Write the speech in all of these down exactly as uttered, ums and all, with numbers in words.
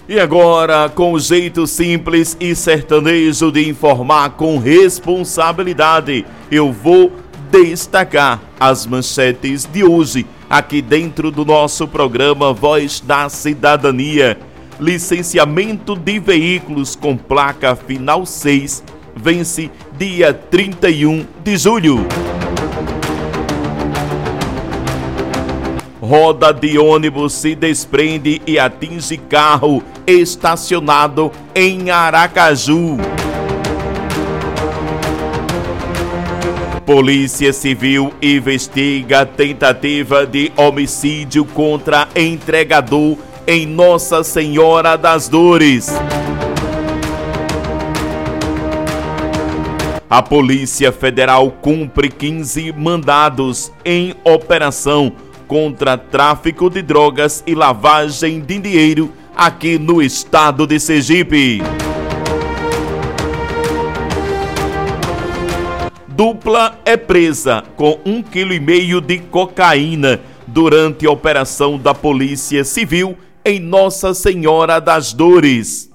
E agora, com o jeito simples e sertanejo de informar com responsabilidade, eu vou destacar as manchetes de hoje, aqui dentro do nosso programa Voz da Cidadania. Licenciamento de veículos com placa final seis vence dia trinta e um de julho. Roda de ônibus se desprende e atinge carro estacionado em Aracaju. Polícia Civil investiga tentativa de homicídio contra entregador em Nossa Senhora das Dores. A Polícia Federal cumpre quinze mandados em operação contra tráfico de drogas e lavagem de dinheiro aqui no estado de Sergipe. Dupla é presa com um quilo e meio de cocaína durante a operação da Polícia Civil em Nossa Senhora das Dores.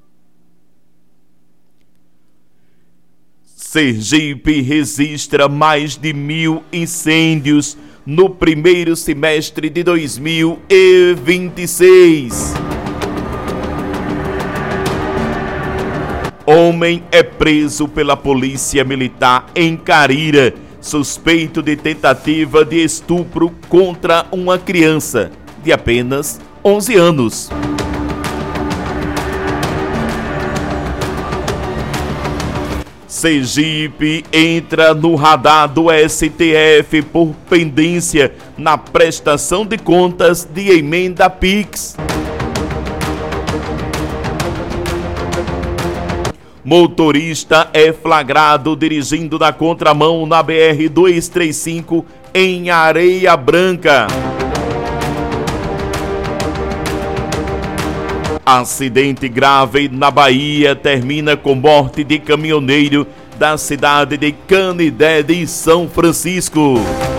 Sergipe registra mais de mil incêndios no primeiro semestre de dois mil e vinte e seis. Homem é preso pela Polícia Militar em Carira, suspeito de tentativa de estupro contra uma criança de apenas onze anos. Sergipe entra no radar do S T F por pendência na prestação de contas de emenda Pix. Motorista é flagrado dirigindo na contramão na B R duzentos e trinta e cinco em Areia Branca. Acidente grave na Bahia termina com morte de caminhoneiro da cidade de Canidé de São Francisco.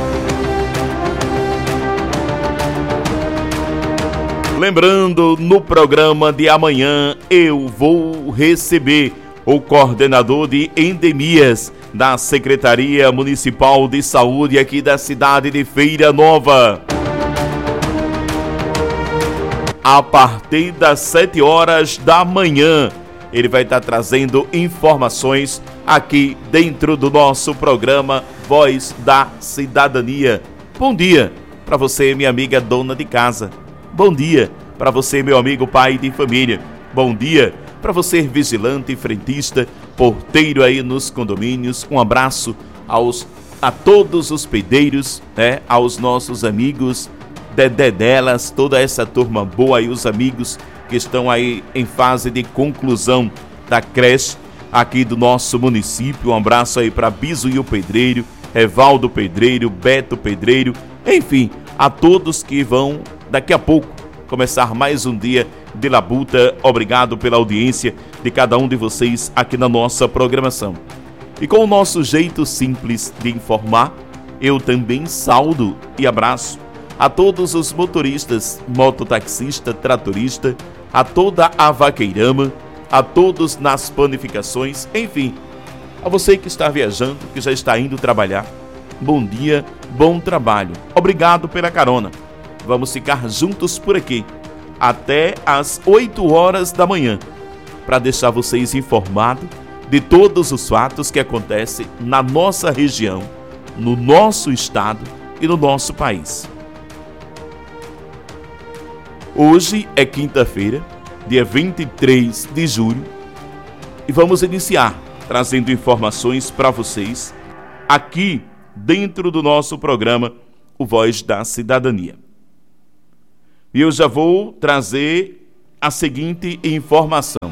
Lembrando, no programa de amanhã eu vou receber o coordenador de endemias da Secretaria Municipal de Saúde aqui da cidade de Feira Nova. A partir das sete horas da manhã, ele vai estar trazendo informações aqui dentro do nosso programa Voz da Cidadania. Bom dia para você, minha amiga dona de casa. Bom dia para você, meu amigo pai de família. Bom dia para você, vigilante e frentista, porteiro aí nos condomínios. Um abraço aos, a todos os pedreiros, né, aos nossos amigos Dedé delas, toda essa turma boa e os amigos que estão aí em fase de conclusão da creche aqui do nosso município. Um abraço aí para Bizuí o Pedreiro, Evaldo Pedreiro, Beto Pedreiro, enfim, a todos que vão daqui a pouco começar mais um dia de labuta. Obrigado pela audiência de cada um de vocês aqui na nossa programação. E com o nosso jeito simples de informar, eu também saúdo e abraço a todos os motoristas, mototaxista, tratorista, a toda a vaqueirama, a todos nas panificações, enfim, a você que está viajando, que já está indo trabalhar. Bom dia, bom trabalho. Obrigado pela carona. Vamos ficar juntos por aqui até às oito horas da manhã para deixar vocês informados de todos os fatos que acontecem na nossa região, no nosso estado e no nosso país. Hoje é quinta-feira, dia vinte e três de julho, e vamos iniciar trazendo informações para vocês aqui dentro do nosso programa O Voz da Cidadania. E eu já vou trazer a seguinte informação.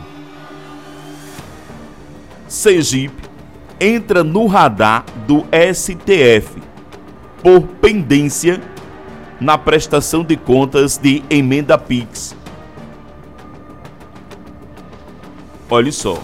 Sergipe entra no radar do S T F por pendência na prestação de contas de emenda Pix. Olha só.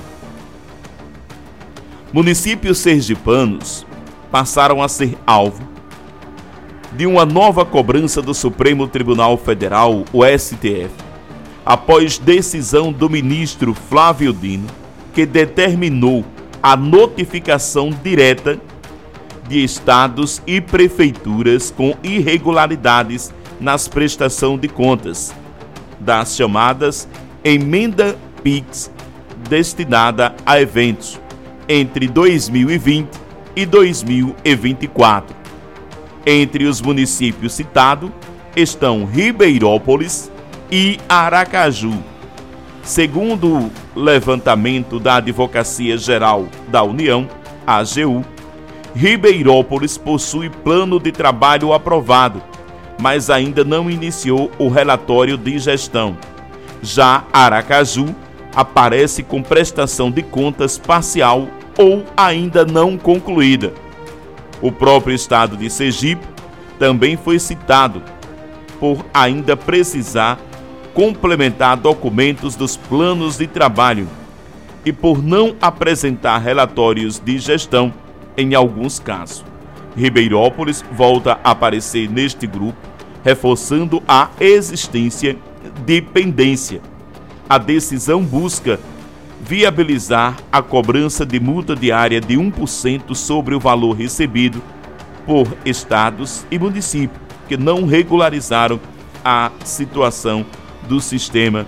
Municípios sergipanos passaram a ser alvo de uma nova cobrança do Supremo Tribunal Federal, o S T F, após decisão do ministro Flávio Dino, que determinou a notificação direta de estados e prefeituras com irregularidades nas prestações de contas, das chamadas emenda PIX destinada a eventos entre dois mil e vinte e dois mil e vinte e quatro. Entre os municípios citados estão Ribeirópolis e Aracaju. Segundo o levantamento da Advocacia Geral da União, A G U, Ribeirópolis possui plano de trabalho aprovado, mas ainda não iniciou o relatório de gestão. Já Aracaju aparece com prestação de contas parcial ou ainda não concluída. O próprio estado de Sergipe também foi citado por ainda precisar complementar documentos dos planos de trabalho e por não apresentar relatórios de gestão em alguns casos. Ribeirópolis volta a aparecer neste grupo, reforçando a existência de pendência. A decisão busca viabilizar a cobrança de multa diária de um por cento sobre o valor recebido por estados e municípios que não regularizaram a situação do sistema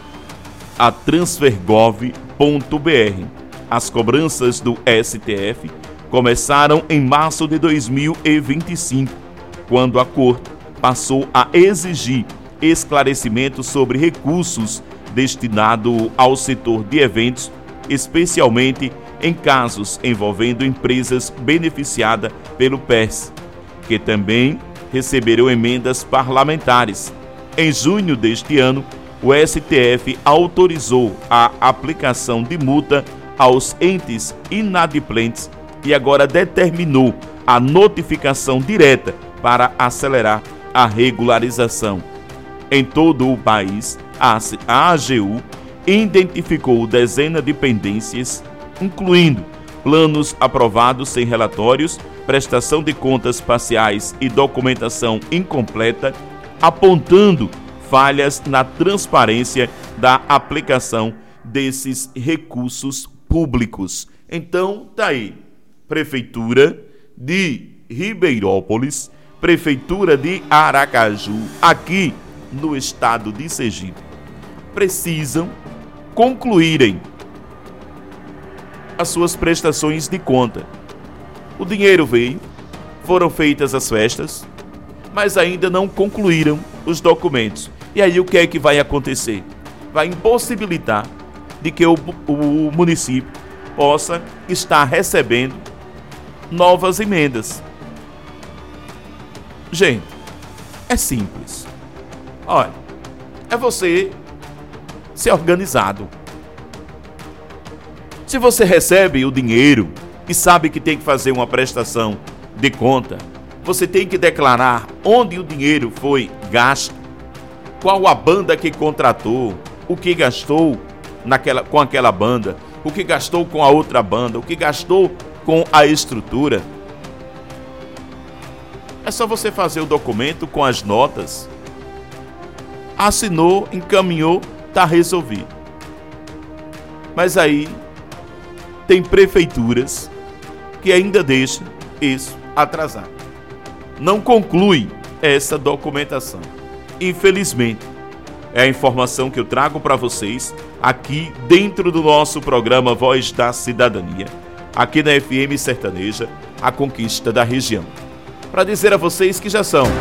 a transfergov ponto b r. As cobranças do S T F começaram em março de dois mil e vinte e cinco, quando a Corte passou a exigir esclarecimentos sobre recursos destinados ao setor de eventos, especialmente em casos envolvendo empresas beneficiadas pelo P E R S, que também receberam emendas parlamentares. Em junho deste ano, o S T F autorizou a aplicação de multa aos entes inadimplentes e agora determinou a notificação direta para acelerar a regularização. Em todo o país, a A G U identificou dezenas de pendências, incluindo planos aprovados sem relatórios, prestação de contas parciais e documentação incompleta, apontando falhas na transparência da aplicação desses recursos públicos. Então, tá aí, Prefeitura de Ribeirópolis, Prefeitura de Aracaju, aqui no estado de Sergipe, precisam concluírem as suas prestações de conta. O dinheiro veio, foram feitas as festas, mas ainda não concluíram os documentos. E aí o que é que vai acontecer? Vai impossibilitar de que o, o município possa estar recebendo novas emendas. Gente, é simples. Olha, é você ser organizado. Se você recebe o dinheiro e sabe que tem que fazer uma prestação de conta, você tem que declarar onde o dinheiro foi gasto, qual a banda que contratou, o que gastou naquela, com aquela banda, o que gastou com a outra banda, o que gastou com a estrutura. É só você fazer o documento com as notas, assinou, encaminhou, está resolvido. Mas aí tem prefeituras que ainda deixam isso atrasar. Não conclui essa documentação. Infelizmente, é a informação que eu trago para vocês aqui dentro do nosso programa Voz da Cidadania, aqui na F M Sertaneja, a conquista da região. Para dizer a vocês que já são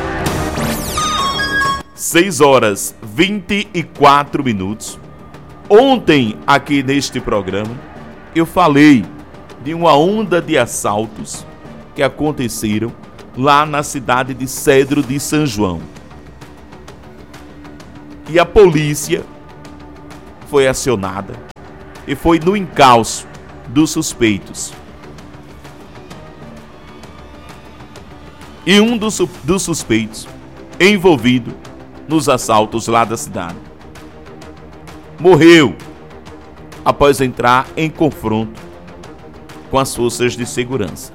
seis horas e vinte e quatro minutos. Ontem, aqui neste programa, eu falei de uma onda de assaltos que aconteceram lá na cidade de Cedro de São João. E a polícia foi acionada e foi no encalço dos suspeitos. E um dos, dos suspeitos envolvido nos assaltos lá da cidade morreu após entrar em confronto com as forças de segurança.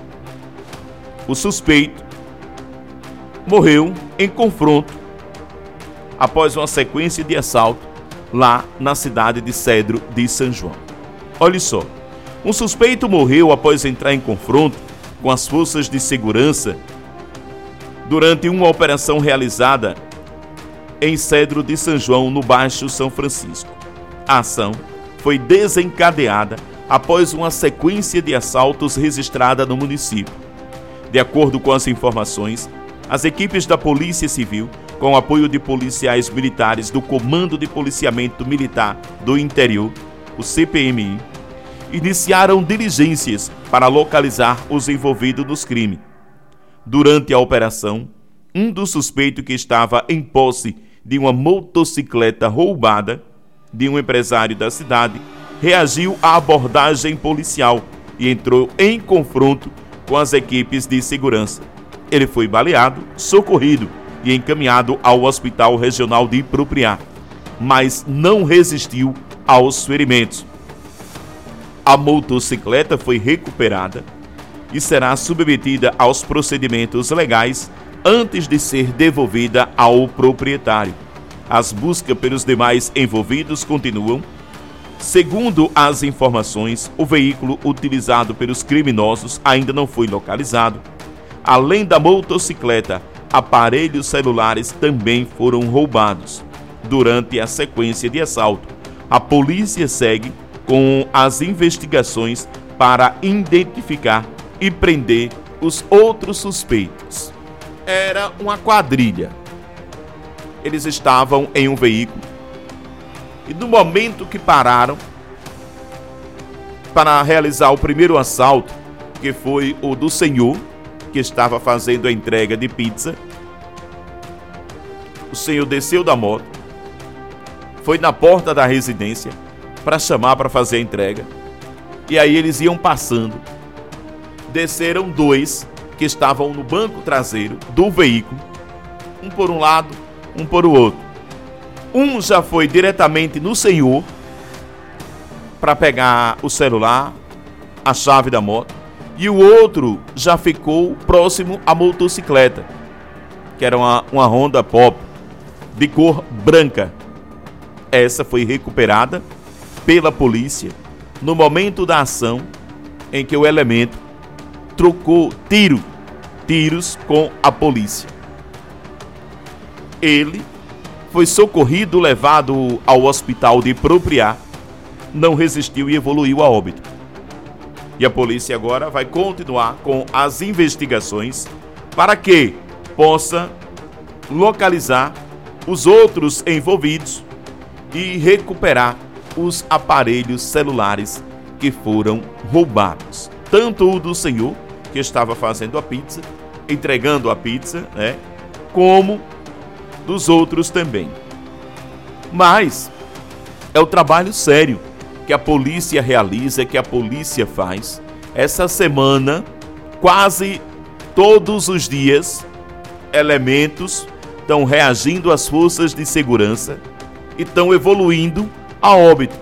O suspeito morreu em confronto após uma sequência de assalto lá na cidade de Cedro de São João. Olha só, um suspeito morreu após entrar em confronto com as forças de segurança durante uma operação realizada em Cedro de São João, no Baixo São Francisco. A ação foi desencadeada após uma sequência de assaltos registrada no município. De acordo com as informações, as equipes da Polícia Civil, com o apoio de policiais militares do Comando de Policiamento Militar do Interior, o C P M I, iniciaram diligências para localizar os envolvidos nos crimes. Durante a operação, um dos suspeitos que estava em posse de uma motocicleta roubada de um empresário da cidade reagiu à abordagem policial e entrou em confronto com as equipes de segurança. Ele foi baleado, socorrido e encaminhado ao Hospital Regional de Ipurupiá, mas não resistiu aos ferimentos. A motocicleta foi recuperada e será submetida aos procedimentos legais antes de ser devolvida ao proprietário. As buscas pelos demais envolvidos continuam. Segundo as informações, o veículo utilizado pelos criminosos ainda não foi localizado. Além da motocicleta, aparelhos celulares também foram roubados. Durante a sequência de assalto, a polícia segue com as investigações para identificar e prender os outros suspeitos. Era uma quadrilha. Eles estavam em um veículo e no momento que pararam para realizar o primeiro assalto, que foi o do senhor que estava fazendo a entrega de pizza, o senhor desceu da moto, foi na porta da residência para chamar para fazer a entrega, e aí eles iam passando. Desceram dois que estavam no banco traseiro do veículo, um por um lado, um por o outro. Um já foi diretamente no senhor para pegar o celular, a chave da moto, e o outro já ficou próximo à motocicleta, que era uma, uma Honda Pop de cor branca. Essa foi recuperada pela polícia no momento da ação em que o elemento trocou tiro, tiros com a polícia. Ele foi socorrido, levado ao hospital de Ipurupiá, não resistiu e evoluiu a óbito. E a polícia agora vai continuar com as investigações para que possa localizar os outros envolvidos e recuperar os aparelhos celulares que foram roubados. Tanto o do senhor, que estava fazendo a pizza, entregando a pizza, né, como dos outros também. Mas é o trabalho sério que a polícia realiza, que a polícia faz. Essa semana, quase todos os dias, elementos estão reagindo às forças de segurança e estão evoluindo a óbito.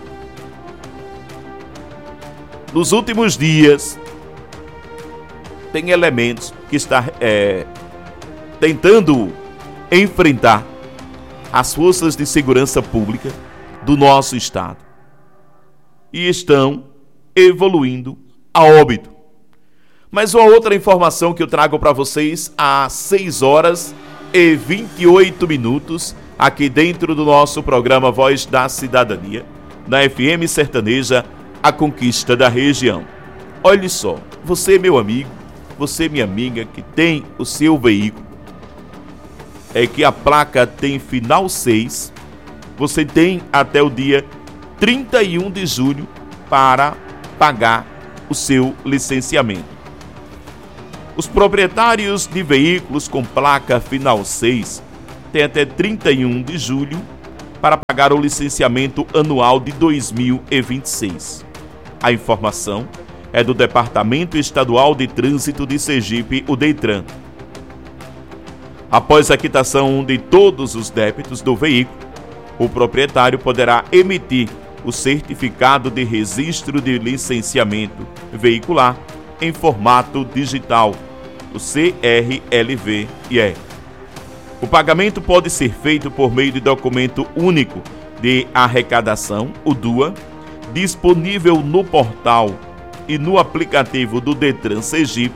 Nos últimos dias, tem elementos que estão é, tentando enfrentar as forças de segurança pública do nosso estado e estão evoluindo a óbito. Mas uma outra informação que eu trago para vocês às seis horas e vinte e oito minutos, aqui dentro do nosso programa Voz da Cidadania, na F M Sertaneja, a conquista da região. Olhe só, você, meu amigo, você, minha amiga, que tem o seu veículo, é que a placa tem final seis, você tem até o dia trinta e um de julho para pagar o seu licenciamento. Os proprietários de veículos com placa final seis têm até trinta e um de julho para pagar o licenciamento anual de dois mil e vinte e seis. A informação é do Departamento Estadual de Trânsito de Sergipe, o DETRAN. Após a quitação de todos os débitos do veículo, o proprietário poderá emitir o certificado de registro de licenciamento veicular em formato digital, o C R L V I E. O pagamento pode ser feito por meio de documento único de arrecadação, o D U A, disponível no portal e no aplicativo do Detran Sergipe,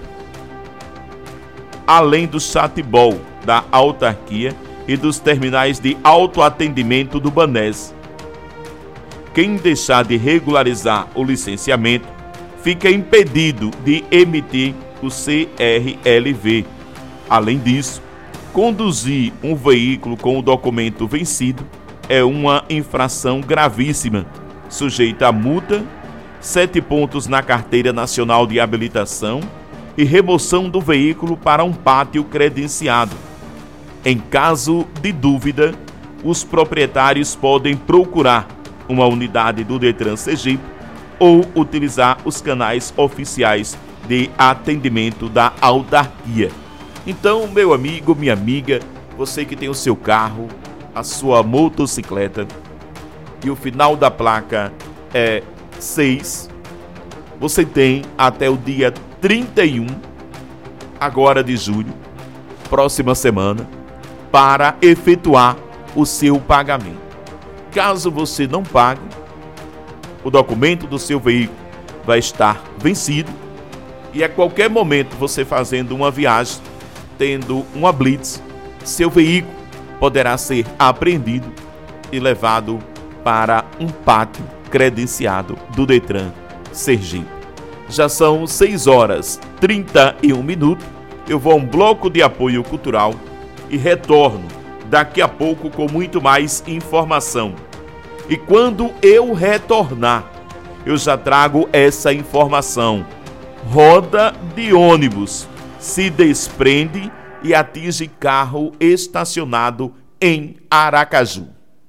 além do chatbot da autarquia e dos terminais de autoatendimento do Banes. Quem deixar de regularizar o licenciamento fica impedido de emitir o C R L V. Além disso, conduzir um veículo com o documento vencido é uma infração gravíssima, sujeita a multa, sete pontos na Carteira Nacional de Habilitação e remoção do veículo para um pátio credenciado. Em caso de dúvida, os proprietários podem procurar uma unidade do Detran Sergipe ou utilizar os canais oficiais de atendimento da autarquia. Então, meu amigo, minha amiga, você que tem o seu carro, a sua motocicleta e o final da placa é seis, você tem até o dia trinta e um agora de julho, próxima semana, para efetuar o seu pagamento. Caso você não pague, o documento do seu veículo vai estar vencido e a qualquer momento você fazendo uma viagem, tendo uma blitz, seu veículo poderá ser apreendido e levado para um pátio credenciado do Detran Sergipe. Já são seis horas e trinta e um minutos. Eu vou a um bloco de apoio cultural e retorno daqui a pouco com muito mais informação. E quando eu retornar, eu já trago essa informação. Roda de ônibus se desprende e atinge carro estacionado em Aracaju.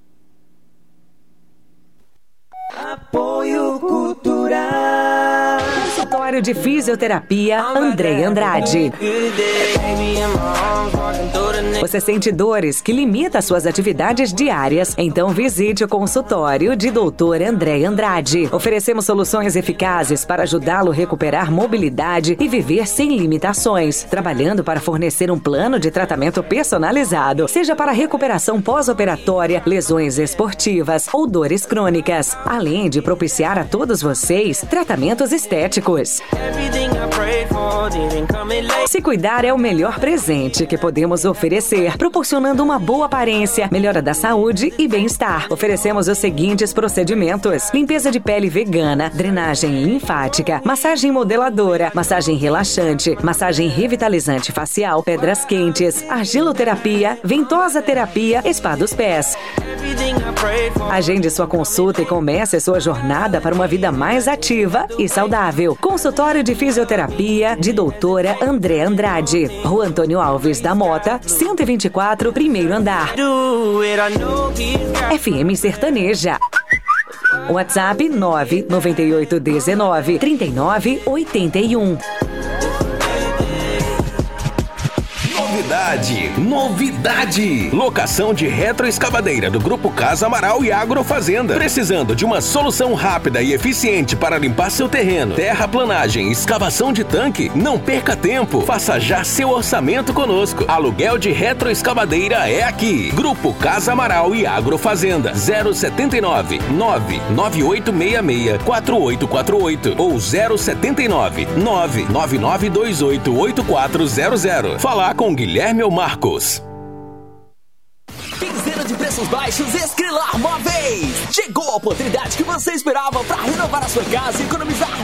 Apoio Cultural. Consultório de Fisioterapia André Andrade. Você sente dores que limitam suas atividades diárias? Então visite o consultório de doutor André Andrade. Oferecemos soluções eficazes para ajudá-lo a recuperar mobilidade e viver sem limitações, trabalhando para fornecer um plano de tratamento personalizado, seja para recuperação pós-operatória, lesões esportivas ou dores crônicas, além de propiciar a todos vocês tratamentos estéticos. Se cuidar é o melhor presente que podemos oferecer, proporcionando uma boa aparência, melhora da saúde e bem-estar. Oferecemos os seguintes procedimentos: limpeza de pele vegana, drenagem linfática, massagem modeladora, massagem relaxante, massagem revitalizante facial, pedras quentes, argiloterapia, ventosa terapia, spa dos pés. Agende sua consulta e comece a sua jornada para uma vida mais ativa e saudável. Consultório de Fisioterapia de doutora André Andrade, Rua Antônio Alves da Mota, cento e vinte e quatro, primeiro andar. F M Sertaneja. WhatsApp nove nove oito um nove, três nove oito um. Novidade, novidade! Locação de retroescavadeira do Grupo Casa Amaral e Agrofazenda. Precisando de uma solução rápida e eficiente para limpar seu terreno, terraplanagem, escavação de tanque? Não perca tempo. Faça já seu orçamento conosco. Aluguel de retroescavadeira é aqui. Grupo Casa Amaral e Agrofazenda. zero sete nove, nove nove oito seis seis, quatro oito quatro oito ou zero sete nove, nove nove nove dois oito, oito quatro zero zero. Falar com Guilherme ou Marcos. Quinzena de preços baixos Escrilar Móveis. Chegou a oportunidade que você esperava para renovar a sua casa e economizar